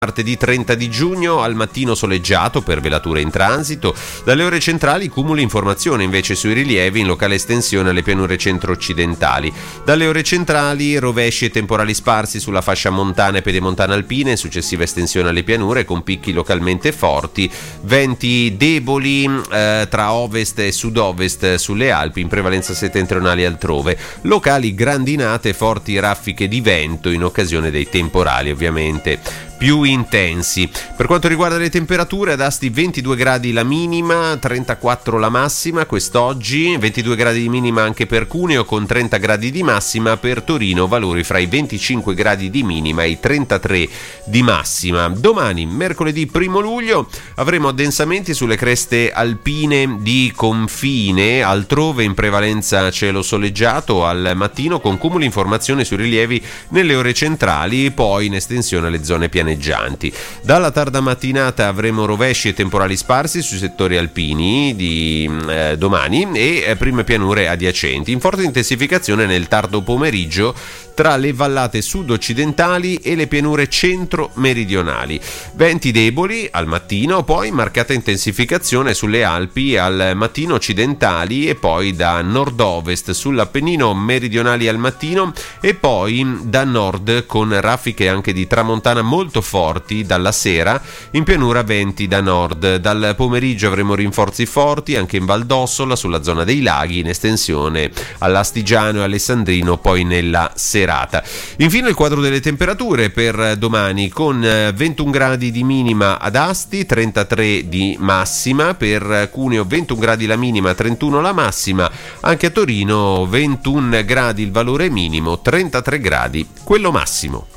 Martedì 30 di giugno, al mattino soleggiato per velature in transito. Dalle ore centrali cumuli informazione invece sui rilievi in locale estensione alle pianure centro-occidentali. Dalle ore centrali rovesci e temporali sparsi sulla fascia montana e pedemontana alpine, successiva estensione alle pianure con picchi localmente forti. Venti deboli tra ovest e sud-ovest sulle Alpi, in prevalenza settentrionali altrove. Locali grandinate e forti raffiche di vento in occasione dei temporali ovviamente più intensi. Per quanto riguarda le temperature, ad Asti 22 gradi la minima, 34 la massima quest'oggi, 22 gradi di minima anche per Cuneo con 30 gradi di massima, per Torino valori fra i 25 gradi di minima e i 33 di massima. Domani, mercoledì 1 luglio, avremo addensamenti sulle creste alpine di confine, altrove in prevalenza cielo soleggiato al mattino con cumuli informazioni sui rilievi nelle ore centrali, poi in estensione alle zone pianeggianti. Dalla tarda mattinata avremo rovesci e temporali sparsi sui settori alpini di domani e prime pianure adiacenti, in forte intensificazione nel tardo pomeriggio tra le vallate sud-occidentali e le pianure centro-meridionali. Venti deboli al mattino, poi marcata intensificazione sulle Alpi al mattino occidentali e poi da nord-ovest sull'Appennino meridionali al mattino e poi da nord con raffiche anche di tramontana molto forti dalla sera, in pianura venti da nord. Dal pomeriggio avremo rinforzi forti anche in Val d'Ossola, sulla zona dei laghi, in estensione all'Astigiano e Alessandrino poi nella serata. Infine il quadro delle temperature per domani, con 21 gradi di minima ad Asti, 33 di massima, per Cuneo 21 gradi la minima, 31 la massima, anche a Torino 21 gradi il valore minimo, 33 gradi quello massimo.